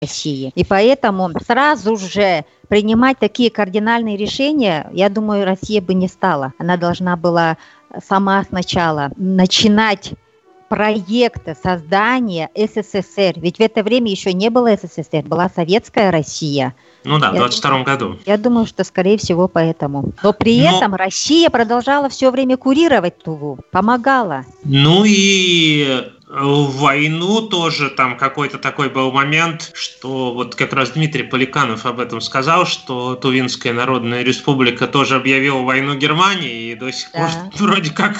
России. И поэтому сразу же принимать такие кардинальные решения, я думаю, Россия бы не стала. Она должна была сама сначала начинать проекты создания СССР. Ведь в это время еще не было СССР, была Советская Россия. Ну да, в 22 году. Я думаю, что, скорее всего, поэтому. Но при этом Россия продолжала все время курировать Туву, помогала. Ну и в войну тоже там какой-то такой был момент, что вот как раз Дмитрий Поликанов об этом сказал, что Тувинская Народная Республика тоже объявила войну Германии и до сих пор вроде как...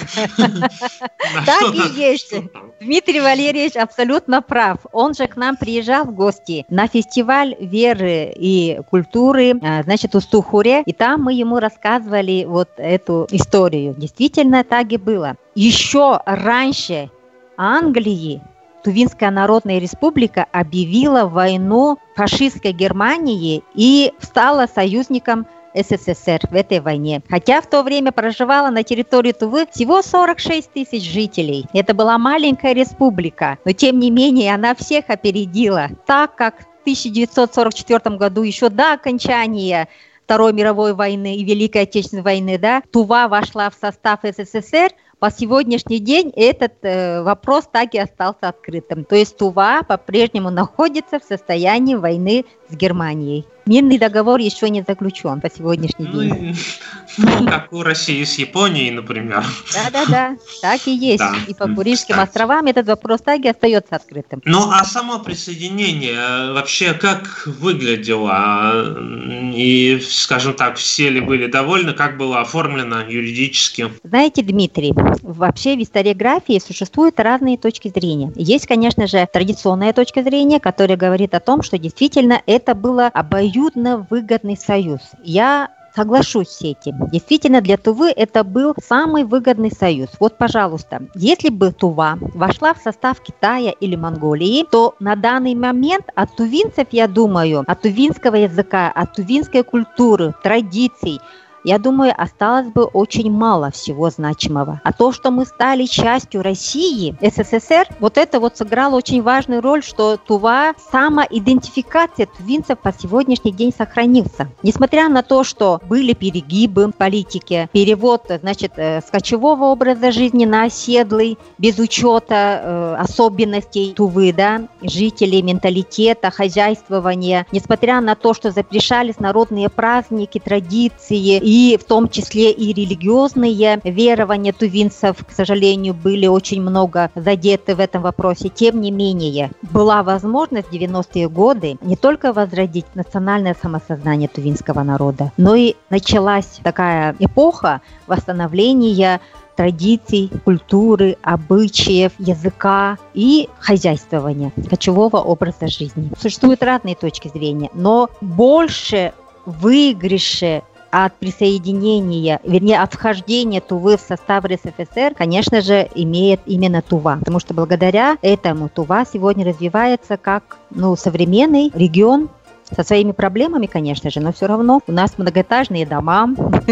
Так и есть. Дмитрий Валерьевич абсолютно прав. Он же к нам приезжал в гости на фестиваль веры и культуры, значит, Устухуре, и там мы ему рассказывали вот эту историю. Действительно, так и было. Еще раньше Англии Тувинская Народная Республика объявила войну фашистской Германии и стала союзником СССР в этой войне. Хотя в то время проживало на территории Тувы всего 46 тысяч жителей. Это была маленькая республика, но тем не менее она всех опередила, так как в 1944 году, еще до окончания Второй мировой войны и Великой Отечественной войны, Тува вошла в состав СССР. По сегодняшний день этот вопрос так и остался открытым. То есть Тува по-прежнему находится в состоянии войны с Германией. Мирный договор еще не заключен по сегодняшний день. Ну, как у России с Японией, например. Да, так и есть. Да, и по Курильским островам этот вопрос так и остается открытым. Ну, а само присоединение вообще как выглядело? И, скажем так, все ли были довольны? Как было оформлено юридически? Знаете, Дмитрий, вообще в историографии существуют разные точки зрения. Есть, конечно же, традиционная точка зрения, которая говорит о том, что действительно это было обоюдно выгодный союз. Я соглашусь с этим. Действительно, для Тувы это был самый выгодный союз. Вот, пожалуйста, если бы Тува вошла в состав Китая или Монголии, то на данный момент от тувинцев, я думаю, от тувинского языка, от тувинской культуры, традиций, я думаю, осталось бы очень мало всего значимого. А то, что мы стали частью России, СССР, вот это вот сыграло очень важную роль, что Тува, самоидентификация тувинцев по сегодняшний день сохранился. Несмотря на то, что были перегибы в политике, перевод, значит, с кочевого образа жизни на оседлый, без учета особенностей Тувы, жителей, менталитета, хозяйствования, несмотря на то, что запрещались народные праздники, традиции, и в том числе и религиозные верования тувинцев, к сожалению, были очень много задеты в этом вопросе. Тем не менее, была возможность в 90-е годы не только возродить национальное самосознание тувинского народа, но и началась такая эпоха восстановления традиций, культуры, обычаев, языка и хозяйствования, кочевого образа жизни. Существуют разные точки зрения, но больше выигрыши от присоединения, вернее, от вхождения Тувы в состав РСФСР, конечно же, имеет именно Тува. Потому что благодаря этому Тува сегодня развивается как современный регион со своими проблемами, конечно же, но все равно у нас многоэтажные дома,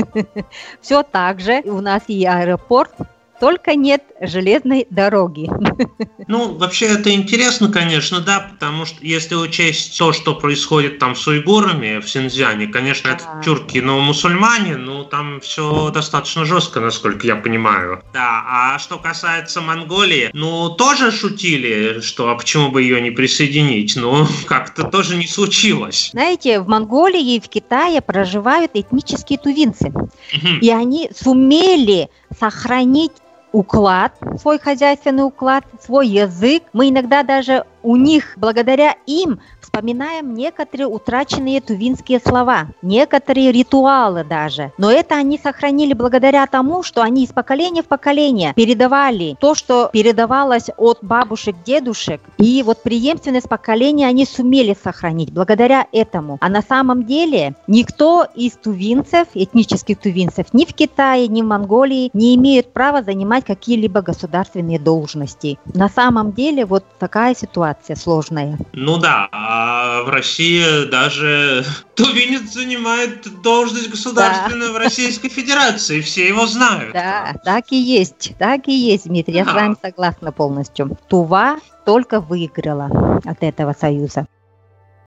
все так же, у нас и аэропорт, только нет железной дороги. Ну, вообще это интересно, конечно, потому что если учесть то, что происходит там с уйгурами в Синьцзяне, конечно, это тюрки, но мусульмане, там все достаточно жестко, насколько я понимаю. Да, а что касается Монголии, тоже шутили, что почему бы ее не присоединить, но как-то тоже не случилось. Знаете, в Монголии и в Китае проживают этнические тувинцы, и они сумели сохранить уклад, свой хозяйственный уклад, свой язык. Мы иногда даже у них, благодаря им, вспоминаем некоторые утраченные тувинские слова, некоторые ритуалы даже. Но это они сохранили благодаря тому, что они из поколения в поколение передавали то, что передавалось от бабушек, дедушек. И вот преемственность поколения они сумели сохранить благодаря этому. А на самом деле никто из тувинцев, этнических тувинцев, ни в Китае, ни в Монголии не имеет права занимать какие-либо государственные должности. На самом деле вот такая ситуация сложная. Ну да, а в России даже тувинец занимает должность государственную в Российской Федерации, все его знают. Да, так и есть, Дмитрий, я с вами согласна полностью. Тува только выиграла от этого союза.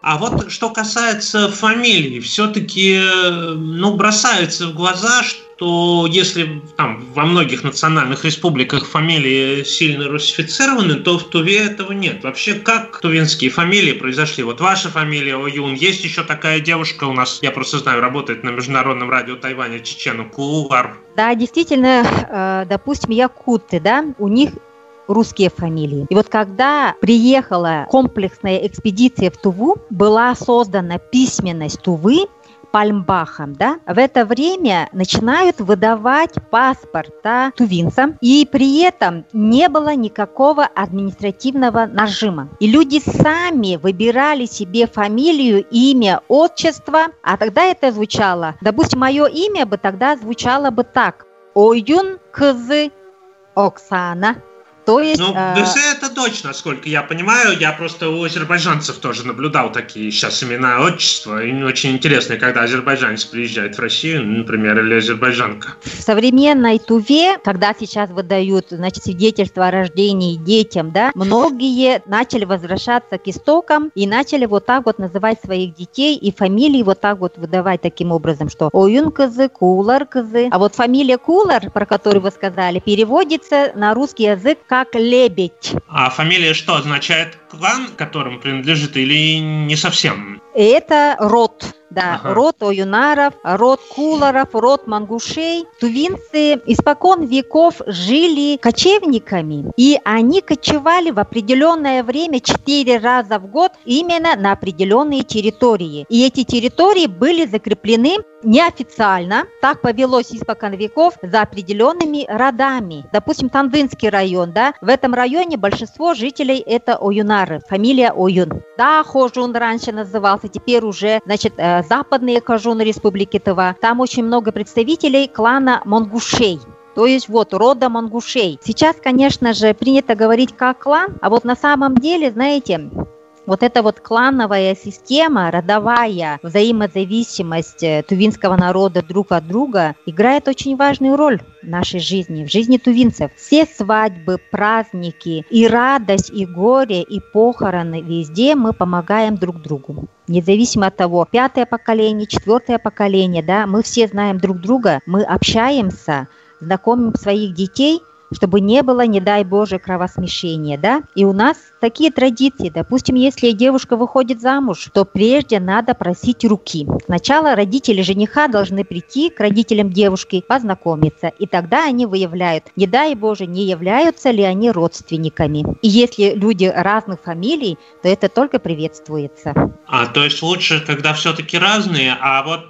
А вот что касается фамилий, все-таки, бросается в глаза, что если там во многих национальных республиках фамилии сильно русифицированы, то в Туве этого нет. Вообще, как тувинские фамилии произошли? Вот ваша фамилия Оюн, есть еще такая девушка у нас, я просто знаю, работает на международном радио Тайваня, Чечена, Куулар. Да, действительно, допустим, якуты, да, у них русские фамилии. И вот когда приехала комплексная экспедиция в Туву, была создана письменность Тувы Пальмбахом, да, в это время начинают выдавать паспорта тувинцам, и при этом не было никакого административного нажима. И люди сами выбирали себе фамилию, имя, отчество, а тогда это звучало, допустим, мое имя бы тогда звучало бы так: Оюн Кызы Оксана. То есть, это точно, насколько я понимаю. Я просто у азербайджанцев тоже наблюдал такие сейчас имена, отчества. И очень интересно, когда азербайджанец приезжает в Россию, например, или азербайджанка. В современной Туве, когда сейчас выдают, свидетельство о рождении детям, да, многие начали возвращаться к истокам и начали вот так вот называть своих детей и фамилии вот так вот выдавать таким образом, что Оюн Кызы, Куулар Кызы. А вот фамилия Куулар, про которую вы сказали, переводится на русский язык как лебедь. А фамилия что, означает клан, которому принадлежит, или не совсем? Это род. Да, род Оюнаров, род Куларов, род Мангушей. Тувинцы испокон веков жили кочевниками, и они кочевали в определенное время 4 раза в год именно на определенные территории. И эти территории были закреплены неофициально, так повелось испокон веков, за определенными родами. Допустим, Тандынский район, да, в этом районе большинство жителей это Оюнары, фамилия Оюн. Да, Хожун раньше назывался, теперь уже, западные Кожуны Республики Тыва. Там очень много представителей клана Мангушей. То есть вот рода Мангушей. Сейчас, конечно же, принято говорить как клан, а вот на самом деле, знаете, вот эта вот клановая система, родовая взаимозависимость тувинского народа друг от друга играет очень важную роль в нашей жизни, в жизни тувинцев. Все свадьбы, праздники, и радость, и горе, и похороны, везде мы помогаем друг другу. Независимо от того, 5-е поколение, 4-е поколение, да, мы все знаем друг друга, мы общаемся, знакомим своих детей, чтобы не было, не дай Боже, кровосмешения, да. И у нас такие традиции. Допустим, если девушка выходит замуж, то прежде надо просить руки. Сначала родители жениха должны прийти к родителям девушки, познакомиться. И тогда они выявляют, не дай Боже, не являются ли они родственниками. И если люди разных фамилий, то это только приветствуется. То есть лучше, когда все-таки разные, а вот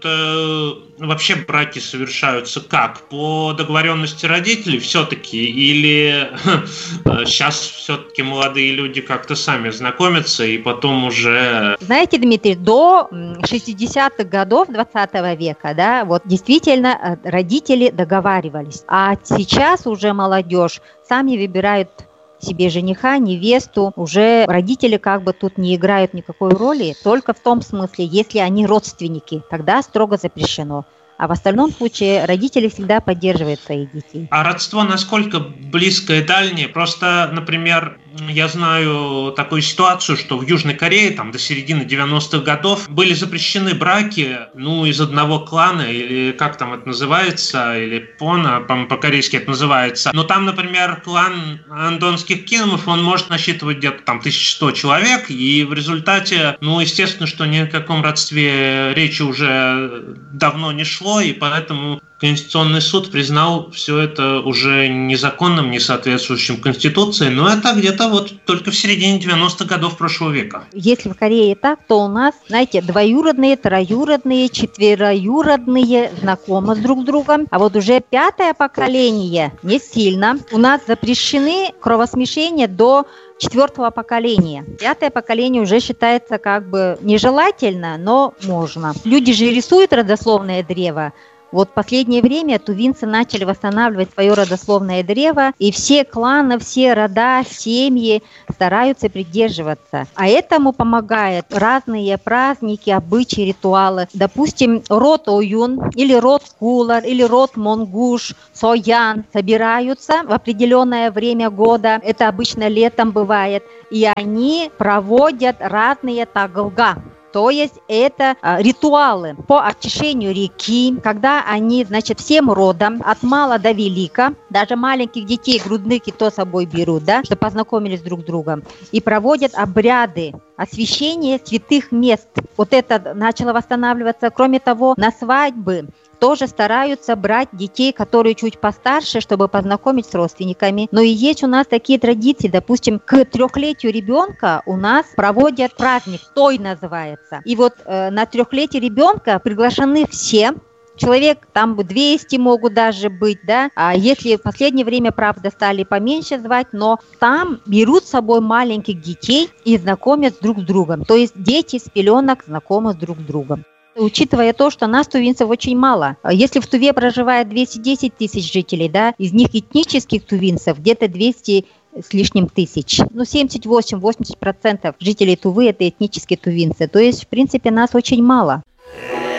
вообще браки совершаются как? По договоренности родителей все-таки? Или сейчас все-таки молодые люди как-то сами знакомятся и потом уже... Знаете, Дмитрий, до 60-х годов 20 века, да, вот действительно родители договаривались. А сейчас уже молодежь сами выбирают себе жениха, невесту. Уже родители как бы тут не играют никакой роли, только в том смысле, если они родственники, тогда строго запрещено. А в остальном случае родители всегда поддерживают своих детей. А родство насколько близкое, дальнее? Просто, например, я знаю такую ситуацию, что в Южной Корее там до середины 90-х годов были запрещены браки, из одного клана, или как там это называется, или пона, по-корейски это называется. Но там, например, клан андонских киномов, он может насчитывать где-то там 1100 человек, и в результате, естественно, что ни о каком родстве речи уже давно не шло, и поэтому Конституционный суд признал все это уже незаконным, не соответствующим Конституции, но это где-то вот только в середине 90-х годов прошлого века. Если в Корее так, то у нас, знаете, двоюродные, троюродные, четвероюродные знакомы с друг другом, а вот уже 5-е поколение не сильно. У нас запрещены кровосмешения до 4-го поколения. 5-е поколение уже считается как бы нежелательно, но можно. Люди же рисуют родословное древо. Вот в последнее время тувинцы начали восстанавливать свое родословное древо, и все кланы, все рода, семьи стараются придерживаться. А этому помогают разные праздники, обычаи, ритуалы. Допустим, род Оюн, или род Кулар, или род Монгуш, Соян собираются в определенное время года, это обычно летом бывает, и они проводят разные тагалга. То есть это ритуалы по очищению реки, когда они, значит, всем родом, от мала до велика, даже маленьких детей, грудных и то с собой берут, да, чтобы познакомились друг с другом, и проводят обряды освящения святых мест. Вот это начало восстанавливаться. Кроме того, на свадьбы тоже стараются брать детей, которые чуть постарше, чтобы познакомить с родственниками. Но и есть у нас такие традиции, допустим, к 3-летию ребенка у нас проводят праздник, той называется. И вот на 3-летие ребенка приглашены все. Человек там 200 могут даже быть, да, а если в последнее время, правда, стали поменьше звать, но там берут с собой маленьких детей и знакомят друг с другом. То есть дети с пеленок знакомы друг с другом. Учитывая то, что нас, тувинцев, очень мало. Если в Туве проживает 210 тысяч жителей, да, из них этнических тувинцев где-то 200 с лишним тысяч. 78-80% жителей Тувы – это этнические тувинцы. То есть, в принципе, нас очень мало.